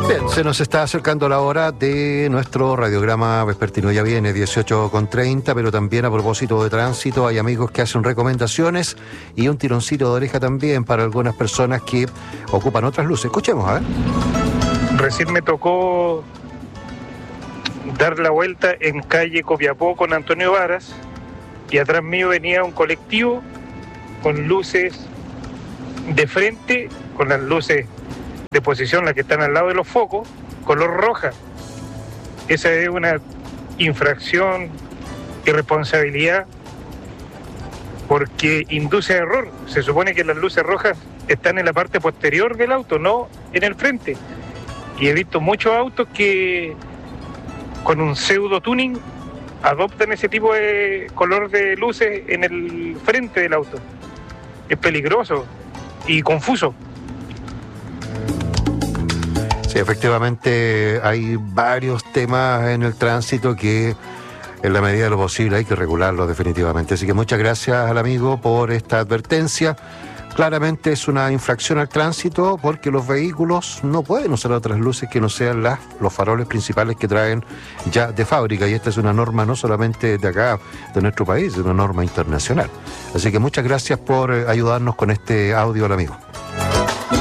Bien, se nos está acercando la hora de nuestro radiograma vespertino. Ya viene 18:30, pero también a propósito de tránsito hay amigos que hacen recomendaciones y un tironcito de oreja también para algunas personas que ocupan otras luces. Escuchemos, a ver. Recién me tocó dar la vuelta en calle Copiapó con Antonio Varas y atrás mío venía un colectivo con luces de frente, con las luces de posición, las que están al lado de los focos, color roja. Esa es una infracción, irresponsabilidad, porque induce a error. Se supone que las luces rojas están en la parte posterior del auto, no en el frente. Y he visto muchos autos que con un pseudo tuning adoptan ese tipo de color de luces en el frente del auto. Es peligroso y confuso. Sí, efectivamente hay varios temas en el tránsito que en la medida de lo posible hay que regularlos definitivamente. Así que muchas gracias al amigo por esta advertencia. Claramente es una infracción al tránsito porque los vehículos no pueden usar otras luces que no sean los faroles principales que traen ya de fábrica. Y esta es una norma no solamente de acá, de nuestro país, es una norma internacional. Así que muchas gracias por ayudarnos con este audio al amigo.